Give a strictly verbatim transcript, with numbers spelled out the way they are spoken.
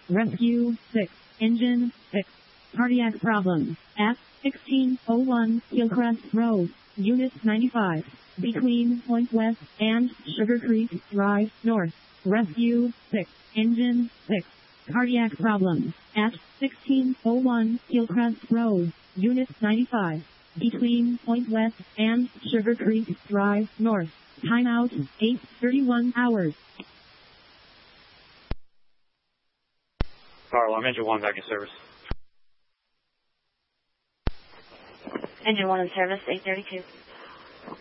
Rescue six. Engine six. Cardiac problem. At sixteen oh one Hillcrest Road, Unit ninety-five. Between Point West and Sugar Creek Drive North. Rescue six. Engine six. Cardiac problem. At sixteen oh one Hillcrest Road, Unit ninety-five. Between Point West and Sugar Creek Drive North. Timeout, eight thirty-one hours. Fire alarm, engine one back in service. Engine one in service, eight thirty-two.